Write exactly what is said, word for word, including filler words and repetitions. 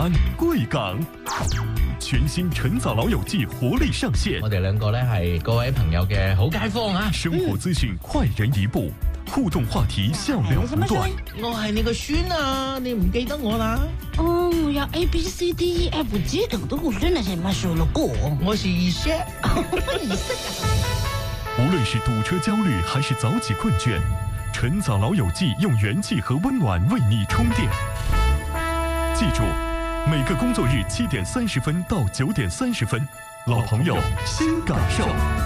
安、贵港。全新晨早老友記活力上線， 我哋兩個咧係各位朋友嘅好街坊啊！ 生活資訊快人一步，互動話題笑料不斷。 我係你個孫啊，你唔記得我啦？ 哦，我要 A B C D E F G 等的我真的是乜數了過。 我是二叔， 二叔。 無論是堵車焦慮還是早起困倦，晨早老友記用元氣和溫暖為你充電。記住，每個工作日七點三十分到九點三十分，老朋友新感受。